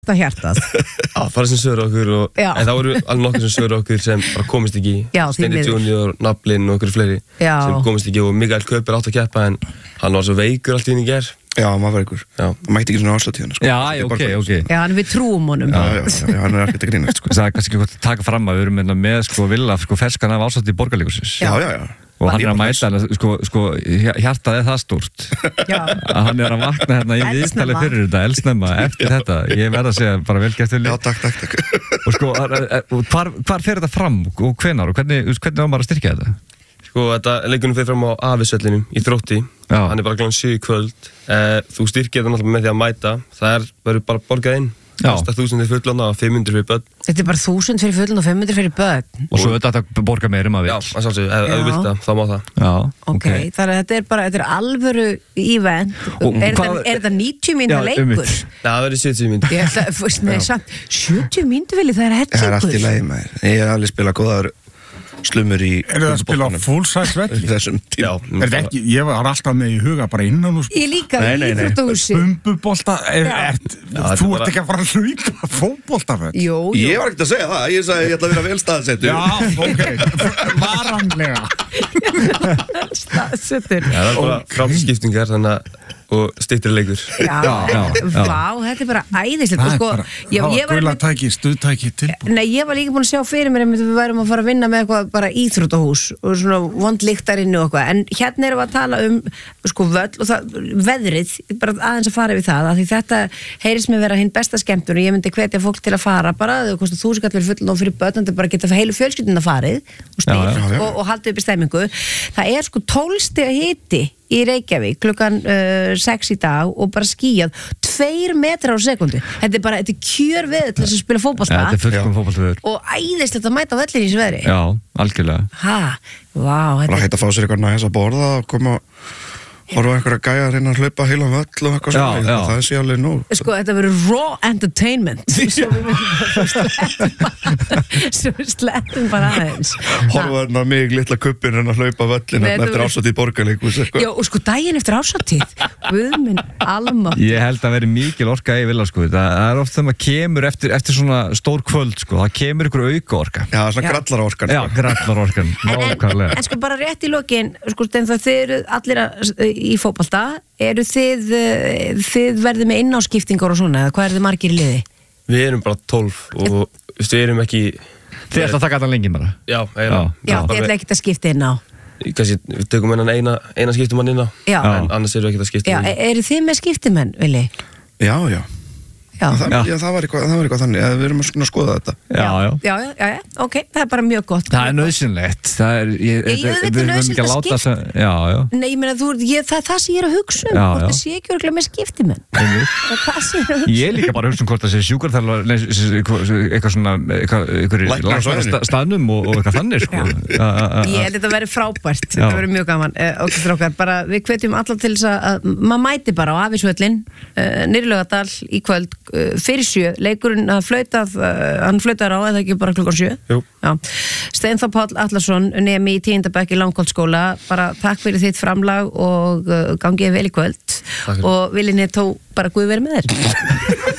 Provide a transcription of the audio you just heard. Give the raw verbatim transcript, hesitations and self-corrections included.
það hjartað. Já, fara sem sögur okkur og, en það voru alveg nokkur sem sögur okkur sem bara komist ekki. Já, Steindi Junior, Naflin og okkur fleiri Já. sem komist ekki og Mikael Kauper átt að keppa en hann var svo veikur allt í henni í ger. Já, hann var veikur. Hann mætti ekki svona áslatíðan. Sko. Já, ok, ok. Já, hann við trúum honum. Já, já, já, hann er ekkert að grínast. Sko. Það er kannski ekki gott að taka fram að við erum með sko Villa sko ferskan af áslati Borgarleikhússins. Já, já, já. Og hann er að mæta, sko, sko, hjartað er það stórt að hann er að vakna hérna í viðtali fyrir þetta, elsnemma, eftir þetta ég verð að segja bara vel gert vilja Já, takk, takk, takk Og sko, hvar, hvar fer þetta fram og hvenar og hvernig, hvernig á maður að styrkja þetta? Sko, þetta leikunum fer fram á Afisvellinum í Þrótti Já. Hann er bara klukkan sjö í kvöld eh, Þú styrkir þetta náttúrulega með því að mæta Það er, verður bara borgað inn Kosta þúsund fyrir fullorðna og fimm hundruð fyrir börn. Þetta er bara þúsund fyrir fullorðna og fimm hundruð fyrir börn. Og svo þetta að borga meira um að við. Já, það sjálfsög, ef þú vilt það, þá má það. Já, ok. Ok, þannig að þetta er bara, þetta er alvöru event. Er þetta níutíu mínútna leikur? Já, það verður sjötíu mínútur. Ég ætla, fyrst með samt, sjötíu mínútur vilji, það er hellingur. Það er allt í lagi með þér. Ég hef alveg spilað góðar slumur í Er það að spila á full-size velli? Þessum tíma. Er þetta ekki, ég var alltaf með í huga bara innan og Ég líka í íþróttahúsi. Bumbubolta, er, er, þú ert ekki að fara að hlaupa fótboltafell? Jú, jú. Ég var ekkert að segja það, ég sagði ég ætla að vera vel staðsettur. Já, ok, varanlega. Staðsettur. Já, það er bara kraftskiptingar, þannig að og styttri leikur. Já, já, já. Vá, þetta er bara æðislegt. Það er sko, bara, ég, það ég var gulatæki, stuðtæki tilbúin. Nei, ég var líka búin að sjá fyrir mér að við værum að fara að vinna með eitthvað bara íþróttahús og svona vond lyktarinn og eitthvað, en hérna erum við að tala um sko völl og það, veðrið, bara aðeins að fara við það, af því þetta heyrist með vera hinn besta skemmtun og ég myndi hvetja fólk til að fara bara, þau kostar þúsund kallar full og fyrir börn, þetta bara geta heilu fjölskylduna farið og styrkt og, og haldið upp í stemmingu. Það er sko tólf stiga hiti í Reykjavík klukkan uh, sex í dag og bara skýjað tveir metrar á sekundu. Þetta er bara, þetta er kjör veður til þess að spila fótbolta. Ja, þetta er fullkom fótboltaveður. Og æðislegt að mæta á völlin í þessu veðri. Já, algjörlega. Ha, vá. Bara hægt að fá sér eitthvað næs að borða og koma horfa einhverja gæja að reyna að hlaupa heilan völl og eitthvað svona, það er sér alveg nóg. Sko, þetta verður raw entertainment svo við svo við slettum bara aðeins. Horfa hérna mig litla kuppin hérna að hlaupa völlin hérna eftir ásatíð Borgarleikhús eitthvað. Já, og sko daginn eftir ásatíð Guð minn alma. Ég held að veri mikil orka í Villa sko, það er oft þegar maður kemur eftir, eftir svona stór kvöld sko, það kemur ykkur auka orka. Já, svona grallar orkan. Já, grallar orkan, nákvæmlega. En sko bara rétt í lokin, sko, þið eru allir að í fótbolta, eru þið þið verðið með innáskiptingar og svona, eða hvað er þið margir í liði? Við erum bara tólf og við erum ekki Þið ætla að taka allan lengið bara? Já, eiginlega. Já, þið ætla ekkert að skipta inn á Kanski, við tökum hennan eina, eina skiptumann inn á Já. en annars erum við ekkert að skipta Já, eru þið með skiptimenn, Vili? Já, já. Já. Það, já, það var eitthvað, það var eitthvað þannig að við erum að skoða þetta. Já, já. Já, já, já, já, ok, það er bara mjög gott. Það er nauðsynlegt. Það er, ég, ég, ég veit það nauðsynlegt að skipta. Já, já. Nei, ég meina, þú, ég, það er það sem ég er að hugsa um, já, hvort já. það sé ekki örgulega með skiptimenn. Það er það sem ég er að hugsa um. Ég er líka bara að hugsa um hvort það sé sjúkarþjálfar, eitthvað svona, eitthvað læknar staðnum og, og eitthvað þannig, sko. Ég held þetta verið frábært, þetta verið mjög gaman. Ok, strákar, bara við hvetjum alla til þess að maður mæti bara á Afisvöllin, niður í Laugardal í kvöld fyrir sjö. Leikurinn að flautað, hann flautaði á eða ekki bara klukkan sjö. Jú. Já. Steinþór Páll Atlason, nemi í tíunda bekk í Langholtsskóla, bara takk fyrir þitt framlag og uh, gangið vel í kvöld og Vilinni tó bara Guð verið með þér.